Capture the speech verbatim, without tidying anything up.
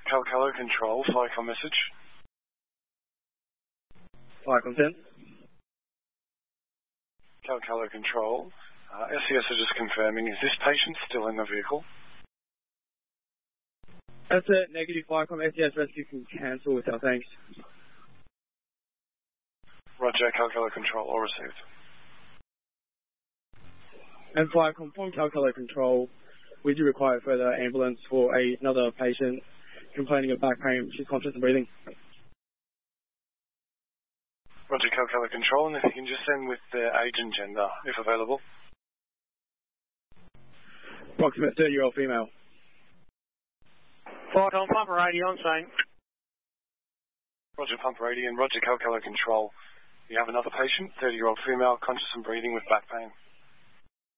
Calcalo Control, Flycom message. Flycom ten. Calcalo Control. Uh, S E S are just confirming, is this patient still in the vehicle? That's a negative. Flycom. S E S rescue can cancel without thanks. Roger, Calcalo Control, all received. And Flycom from Calcalo Control, we do require further ambulance for a, another patient complaining of back pain. She's conscious and breathing. Roger, Calcalo Control, and if you can just send with their age and gender, if available. Approximate thirty-year-old female. Flycom, pump radio on same. Roger, pump radio, and Roger, Calcalo Control. You have another patient, thirty-year-old female, conscious and breathing with back pain.